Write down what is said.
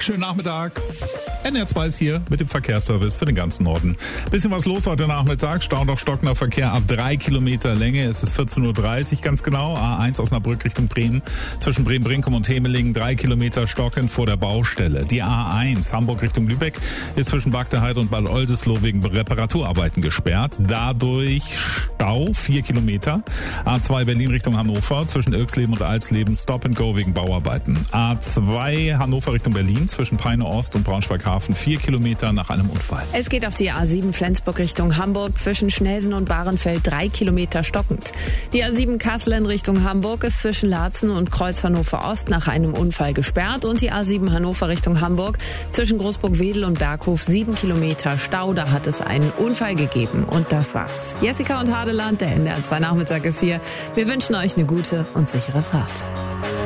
Schönen Nachmittag. NR2 ist hier mit dem Verkehrsservice für den ganzen Norden. Bisschen was los heute Nachmittag. Stau und stockender Verkehr ab 3 Kilometer Länge. Es ist 14.30 Uhr ganz genau. A1 Osnabrück Richtung Bremen. Zwischen Bremen-Brinkum und Hemelingen 3 Kilometer stockend vor der Baustelle. Die A1 Hamburg Richtung Lübeck ist zwischen Bagdeheide und Bad Oldesloe wegen Reparaturarbeiten gesperrt. Dadurch Stau 4 Kilometer. A2 Berlin Richtung Hannover. Zwischen Irksleben und Alsleben Stop and Go wegen Bauarbeiten. A2 Hannover Richtung Berlin. Zwischen Peine Ost und Braunschweig-Hafen 4 Kilometer nach einem Unfall. Es geht auf die A7 Flensburg Richtung Hamburg, zwischen Schnelsen und Bahrenfeld 3 Kilometer stockend. Die A7 Kassel in Richtung Hamburg ist zwischen Laatzen und Kreuz Hannover Ost nach einem Unfall gesperrt und die A7 Hannover Richtung Hamburg zwischen Großburg-Wedel und Berghof 7 Kilometer Stau. Da hat es einen Unfall gegeben und das war's. Jessica und Hadeland, der NDR2 Nachmittag ist hier. Wir wünschen euch eine gute und sichere Fahrt.